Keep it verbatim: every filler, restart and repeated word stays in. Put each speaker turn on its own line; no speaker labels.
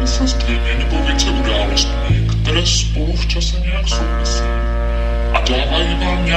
setkáváme se s dvěmi nebo více událostmi, které spolu v čase nějak souvisí a dávají vám